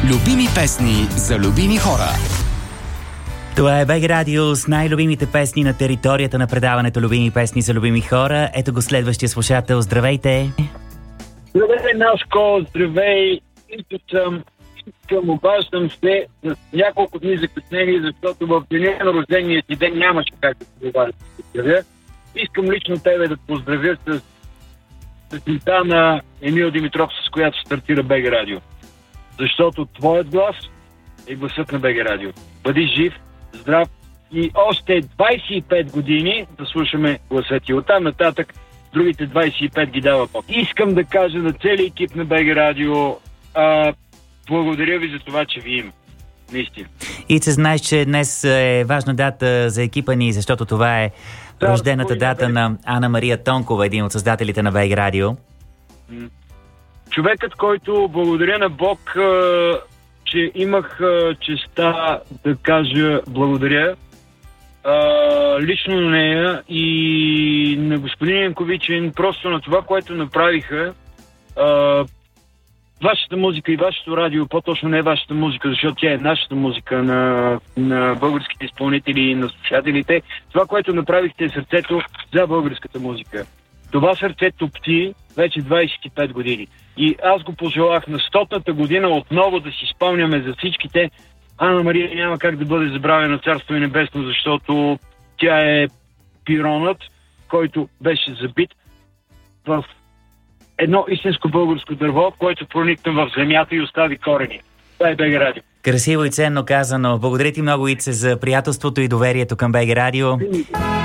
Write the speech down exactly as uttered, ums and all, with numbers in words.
Любими песни за любими хора. Това е БГ Радио с най-любимите песни на територията на предаването Любими песни за любими хора. Ето го следващия слушател. Здравейте! Здравей, Нашко! Здравей! Искам съм, искам, обаждам се с няколко дни закъснение, защото в деня на рождения си ден нямаше как да се обаждам. Искам лично тебе да поздравя с песента на Емил Димитров, с която стартира БГ Радио. Защото твоят глас е гласът на БГ Радио. Бъди жив, здрав и още двайсет и пет години да слушаме гласа ти. Оттам нататък другите двайсет и пет ги дава Бог. Искам да кажа на целия екип на БГ Радио, а, благодаря ви за това, че ви има. Наистина. И се знаеш, че днес е важна дата за екипа ни, защото това е да, рождената дата на Ана Мария Тонкова, един от създателите на БГ Радио. Човекът, който благодаря на Бог, че имах честа да кажа благодаря лично на нея и на господин Янковичин, просто на това, което направиха. Вашата музика и вашето радио, по-точно не е вашата музика, защото тя е нашата музика на, на българските изпълнители и на слушателите. Това, което направихте е сърцето за българската музика. Това сърце топти вече двайсет и пет години. И аз го пожелах на стотната година отново да си спомняме за всичките. Ана Мария няма как да бъде забравена, царство и небесно, защото тя е пиронът, който беше забит в едно истинско българско дърво, което проникна в земята и остави корени. Това е БГ Радио. Красиво и ценно казано. Благодаря ти много, Ице, за приятелството и доверието към БГ Радио.